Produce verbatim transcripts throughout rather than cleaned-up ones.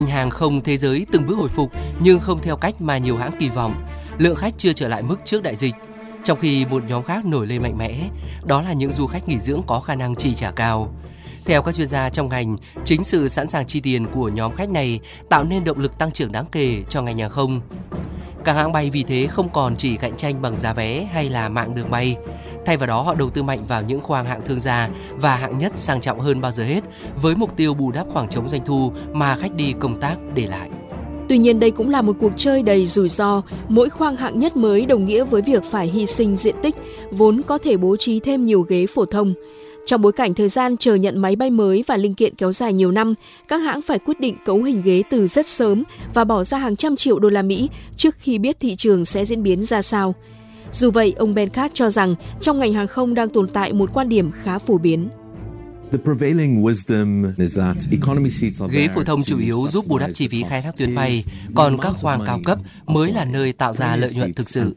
Hàng không thế giới từng bước hồi phục nhưng không theo cách mà nhiều hãng kỳ vọng. Lượng khách chưa trở lại mức trước đại dịch. Trong khi một nhóm khác nổi lên mạnh mẽ, đó là những du khách nghỉ dưỡng có khả năng chi trả cao. Theo các chuyên gia trong ngành, chính sự sẵn sàng chi tiền của nhóm khách này tạo nên động lực tăng trưởng đáng kể cho ngành hàng không. Các hãng bay vì thế không còn chỉ cạnh tranh bằng giá vé hay là mạng đường bay. Thay vào đó họ đầu tư mạnh vào những khoang hạng thương gia và hạng nhất sang trọng hơn bao giờ hết, với mục tiêu bù đắp khoảng trống doanh thu mà khách đi công tác để lại. Tuy nhiên đây cũng là một cuộc chơi đầy rủi ro. Mỗi khoang hạng nhất mới đồng nghĩa với việc phải hy sinh diện tích, vốn có thể bố trí thêm nhiều ghế phổ thông. Trong bối cảnh thời gian chờ nhận máy bay mới và linh kiện kéo dài nhiều năm, các hãng phải quyết định cấu hình ghế từ rất sớm và bỏ ra hàng trăm triệu đô la Mỹ trước khi biết thị trường sẽ diễn biến ra sao. Dù vậy, ông Ben Carr cho rằng trong ngành hàng không đang tồn tại một quan điểm khá phổ biến. Ghế phổ thông chủ yếu giúp bù đắp chi phí khai thác tuyến bay, còn các khoang cao cấp mới là nơi tạo ra lợi nhuận thực sự.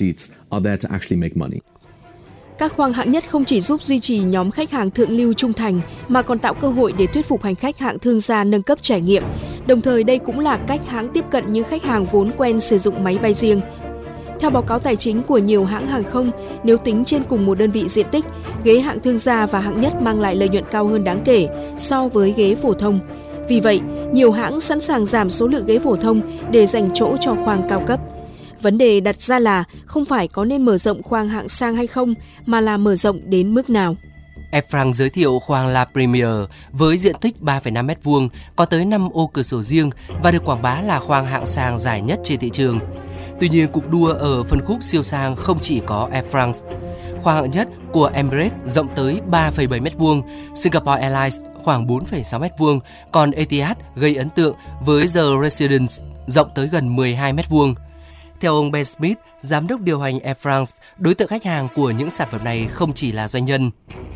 Các khoang hạng nhất không chỉ giúp duy trì nhóm khách hàng thượng lưu trung thành mà còn tạo cơ hội để thuyết phục hành khách hạng thương gia nâng cấp trải nghiệm. Đồng thời đây cũng là cách hãng tiếp cận những khách hàng vốn quen sử dụng máy bay riêng. Theo báo cáo tài chính của nhiều hãng hàng không, nếu tính trên cùng một đơn vị diện tích, ghế hạng thương gia và hạng nhất mang lại lợi nhuận cao hơn đáng kể so với ghế phổ thông. Vì vậy, nhiều hãng sẵn sàng giảm số lượng ghế phổ thông để dành chỗ cho khoang cao cấp. Vấn đề đặt ra là không phải có nên mở rộng khoang hạng sang hay không, mà là mở rộng đến mức nào. Air France giới thiệu khoang La Premier với diện tích ba phẩy năm mét vuông, có tới năm ô cửa sổ riêng và được quảng bá là khoang hạng sang dài nhất trên thị trường. Tuy nhiên, cuộc đua ở phân khúc siêu sang không chỉ có Air France. Khoang hạng nhất của Emirates rộng tới ba phẩy bảy mét vuông, Singapore Airlines khoảng bốn phẩy sáu mét vuông, còn Etihad gây ấn tượng với The Residence rộng tới gần mười hai mét vuông. Theo ông Ben Smith, giám đốc điều hành Air France, đối tượng khách hàng của những sản phẩm này không chỉ là doanh nhân.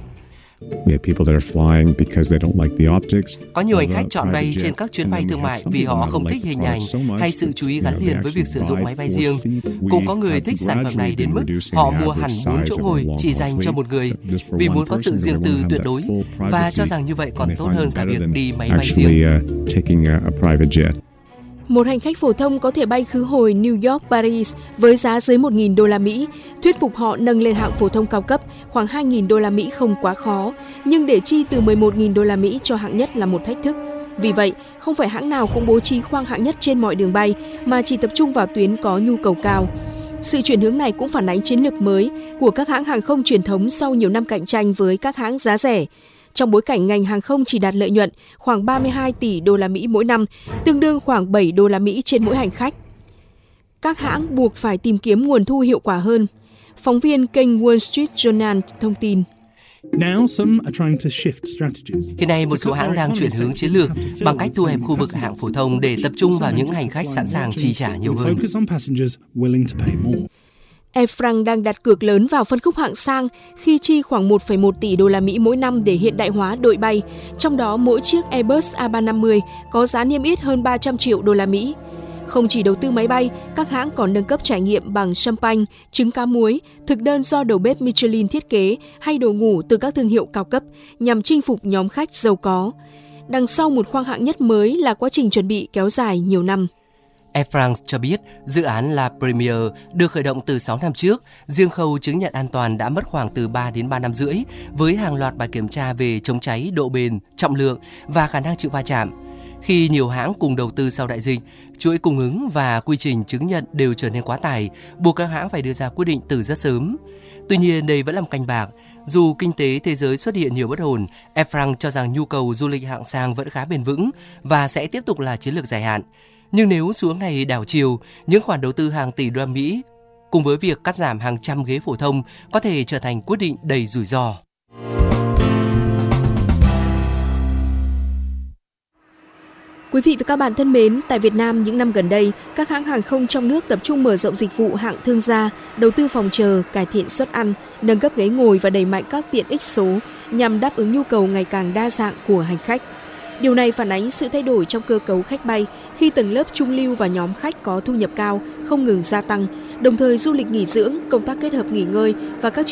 Có nhiều hành khách chọn bay trên các chuyến bay thương mại vì họ không thích hình ảnh hay sự chú ý gắn liền với việc sử dụng máy bay riêng. Cũng có người thích sản phẩm này đến mức họ mua hẳn bốn chỗ ngồi chỉ dành cho một người vì muốn có sự riêng tư tuyệt đối và cho rằng như vậy còn tốt hơn cả việc đi máy bay riêng. Một hành khách phổ thông có thể bay khứ hồi New York, Paris với giá dưới một nghìn đô la Mỹ. Thuyết phục họ nâng lên hạng phổ thông cao cấp khoảng hai nghìn đô la Mỹ không quá khó, nhưng để chi từ mười một nghìn đô la Mỹ cho hạng nhất là một thách thức. Vì vậy, không phải hãng nào cũng bố trí khoang hạng nhất trên mọi đường bay mà chỉ tập trung vào tuyến có nhu cầu cao. Sự chuyển hướng này cũng phản ánh chiến lược mới của các hãng hàng không truyền thống sau nhiều năm cạnh tranh với các hãng giá rẻ. Trong bối cảnh ngành hàng không chỉ đạt lợi nhuận khoảng ba mươi hai tỷ đô la Mỹ mỗi năm, tương đương khoảng bảy đô la Mỹ trên mỗi hành khách. Các hãng buộc phải tìm kiếm nguồn thu hiệu quả hơn. Phóng viên kênh Wall Street Journal thông tin. Hiện nay, một số hãng đang chuyển hướng chiến lược bằng cách thu hẹp khu vực hạng phổ thông để tập trung vào những hành khách sẵn sàng chi trả nhiều hơn. Air France đang đặt cược lớn vào phân khúc hạng sang khi chi khoảng một phẩy một tỷ đô la Mỹ mỗi năm để hiện đại hóa đội bay, trong đó mỗi chiếc Airbus A ba năm mươi có giá niêm yết hơn ba trăm triệu đô la Mỹ. Không chỉ đầu tư máy bay, các hãng còn nâng cấp trải nghiệm bằng champagne, trứng cá muối, thực đơn do đầu bếp Michelin thiết kế hay đồ ngủ từ các thương hiệu cao cấp nhằm chinh phục nhóm khách giàu có. Đằng sau một khoang hạng nhất mới là quá trình chuẩn bị kéo dài nhiều năm. Air France cho biết dự án La Premier được khởi động từ sáu năm trước, riêng khâu chứng nhận an toàn đã mất khoảng từ ba đến ba năm rưỡi với hàng loạt bài kiểm tra về chống cháy, độ bền, trọng lượng và khả năng chịu va chạm. Khi nhiều hãng cùng đầu tư sau đại dịch, chuỗi cung ứng và quy trình chứng nhận đều trở nên quá tải, buộc các hãng phải đưa ra quyết định từ rất sớm. Tuy nhiên, đây vẫn là một canh bạc. Dù kinh tế thế giới xuất hiện nhiều bất ổn, Air France cho rằng nhu cầu du lịch hạng sang vẫn khá bền vững và sẽ tiếp tục là chiến lược dài hạn. Nhưng nếu xu hướng này đảo chiều, những khoản đầu tư hàng tỷ đô la Mỹ cùng với việc cắt giảm hàng trăm ghế phổ thông có thể trở thành quyết định đầy rủi ro. Quý vị và các bạn thân mến, tại Việt Nam những năm gần đây, các hãng hàng không trong nước tập trung mở rộng dịch vụ hạng thương gia, đầu tư phòng chờ, cải thiện suất ăn, nâng cấp ghế ngồi và đẩy mạnh các tiện ích số nhằm đáp ứng nhu cầu ngày càng đa dạng của hành khách. Điều này phản ánh sự thay đổi trong cơ cấu khách bay khi tầng lớp trung lưu và nhóm khách có thu nhập cao không ngừng gia tăng, đồng thời du lịch nghỉ dưỡng, công tác kết hợp nghỉ ngơi và các